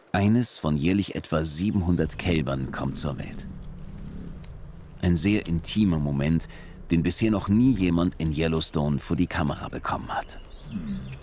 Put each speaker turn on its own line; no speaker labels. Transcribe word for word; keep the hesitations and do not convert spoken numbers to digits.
Eines von jährlich etwa siebenhundert Kälbern kommt zur Welt. Ein sehr intimer Moment, den bisher noch nie jemand in Yellowstone vor die Kamera bekommen hat.